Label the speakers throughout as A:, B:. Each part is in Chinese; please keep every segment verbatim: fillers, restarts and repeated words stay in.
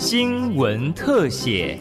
A: 新闻特写。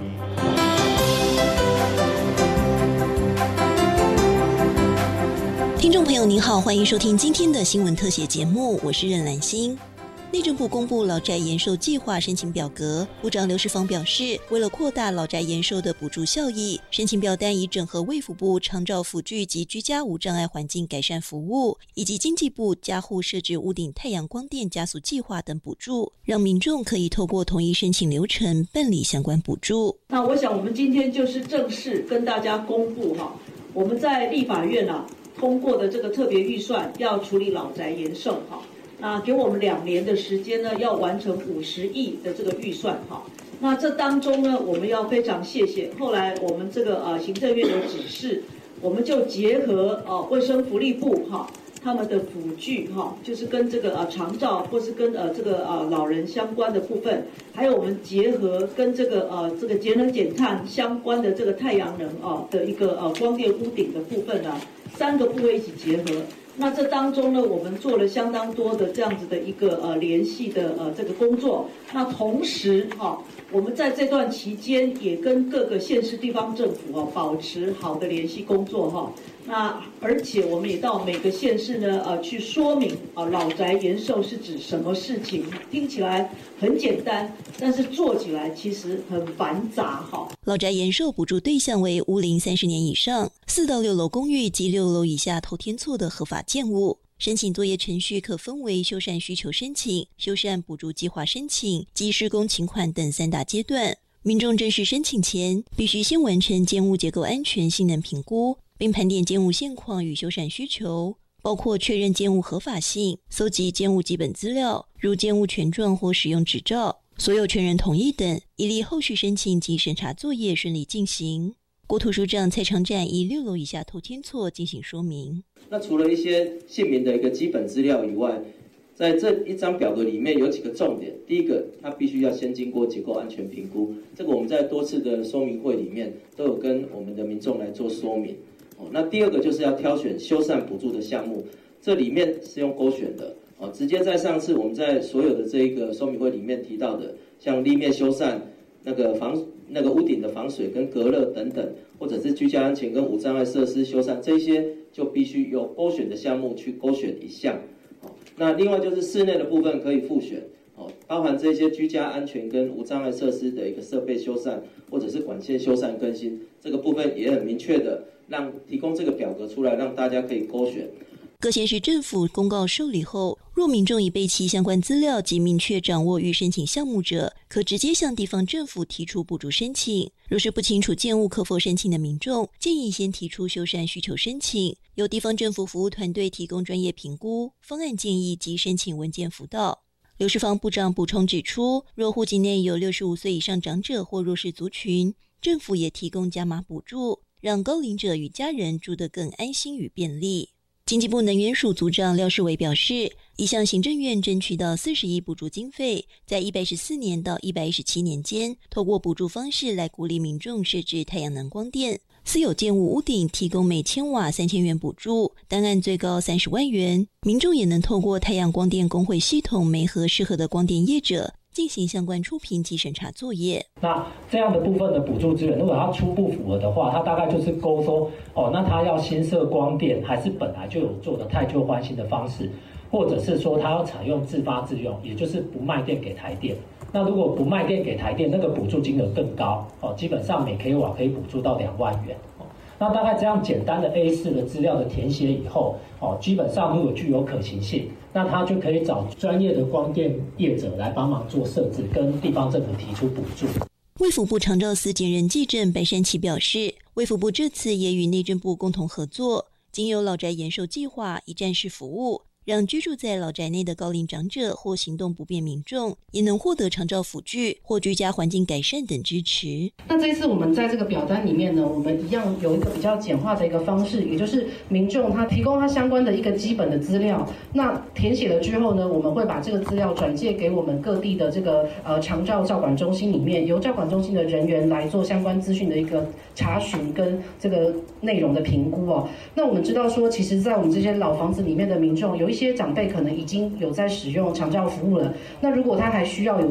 B: 听众朋友您好，欢迎收听今天的新闻特写节目，我是任兰心。内政部公布老宅延寿计划申请表格，部长刘世芳表示，为了扩大老宅延寿的补助效益，申请表单已整合卫福部长照辅具及居家无障碍环境改善服务，以及经济部家户设置屋顶太阳光电加速计划等补助，让民众可以透过统一申请流程办理相关补助。
C: 那我想我们今天就是正式跟大家公布哈，我们在立法院啊通过的这个特别预算要处理老宅延寿哈。那给我们两年的时间呢，要完成五十亿的这个预算哈。那这当中呢，我们要非常谢谢后来我们这个呃行政院的指示，我们就结合呃卫生福利部哈他们的辅具哈，就是跟这个呃长照或是跟呃这个呃老人相关的部分，还有我们结合跟这个呃这个节能减碳相关的这个太阳能啊的一个呃光电屋顶的部分呢，三个部位一起结合。那这当中呢，我们做了相当多的这样子的一个呃联系的呃这个工作。那同时哈、哦，我们在这段期间也跟各个县市地方政府啊保持好的联系工作哈、哦。那而且我们也到每个县市呢呃去说明啊老宅延寿是指什么事情，听起来很简单，但是做起来其实很繁杂哈。
B: 老宅延寿补助对象为屋龄三十年以上、四到六楼公寓及六楼以下透天厝的合法建物。申请作业程序可分为修缮需求申请、修缮补助计划申请及施工请款等三大阶段。民众正式申请前，必须先完成建物结构安全性能评估，并盘点建物现况与修缮需求，包括确认建物合法性、搜集建物基本资料，如建物权状或使用执照、所有权人同意等，以利后续申请及审查作业顺利进行。国土署长蔡长展以六楼以下透天厝进行说明。
D: 那除了一些姓名的一个基本资料以外，在这一张表格里面有几个重点。第一个，它必须要先经过结构安全评估，这个我们在多次的说明会里面都有跟我们的民众来做说明。哦，那第二个就是要挑选修缮补助的项目，这里面是用勾选的。哦，直接在上次我们在所有的这一个说明会里面提到的，像立面修缮、那个防那个屋顶的防水跟隔热等等，或者是居家安全跟无障碍设施修缮，这些就必须由勾选的项目去勾选一项。那另外就是室内的部分可以复选，包含这些居家安全跟无障碍设施的一个设备修缮，或者是管线修缮更新，这个部分也很明确的让提供这个表格出来，让大家可以勾选。
B: 各县市政府公告受理后，若民众已备齐相关资料及明确掌握欲申请项目者，可直接向地方政府提出补助申请。若是不清楚建物可否申请的民众，建议先提出修缮需求申请，由地方政府服务团队提供专业评估、方案建议及申请文件辅导。刘世芳部长补充指出，若户籍内有六十五岁以上长者或弱势族群，政府也提供加码补助，让高龄者与家人住得更安心与便利。经济部能源署组长廖世伟表示，已向行政院争取到四十亿补助经费，在一百一十四年到一百一十七年间，透过补助方式来鼓励民众设置太阳能光电。私有建物屋顶提供每千瓦三千元补助，单案最高三十万元。民众也能透过太阳光电工会系统媒合适合的光电业者，进行相关初评及审查作业。
E: 那这样的部分的补助资源，如果它初步符合的话，它大概就是勾说哦，那它要新设光电，还是本来就有做的汰旧换新的方式，或者是说它要采用自发自用，也就是不卖电给台电。那如果不卖电给台电，那个补助金额更高哦，基本上每 k 瓦可以补助到两万元。那大概这样简单的 A 四 的资料的填写以后，哦，基本上如果具有可行性，那他就可以找专业的光电业者来帮忙做设置，跟地方政府提出补助。
B: 卫福部长照司兼任技正白山奇表示，卫福部这次也与内政部共同合作，经由老宅延寿计划一站式服务，让居住在老宅内的高龄长者或行动不便民众也能获得长照辅具或居家环境改善等支持。
F: 那这一次我们在这个表单里面呢，我们一样有一个比较简化的一个方式，也就是民众他提供他相关的一个基本的资料，那填写了之后呢，我们会把这个资料转介给我们各地的这个呃长照照管中心里面，由照管中心的人员来做相关资讯的一个查询跟这个内容的评估哦。那我们知道说，其实在我们这些老房子里面的民众，有一些长辈可能已经有在使用长照服务了，那如果他还需要有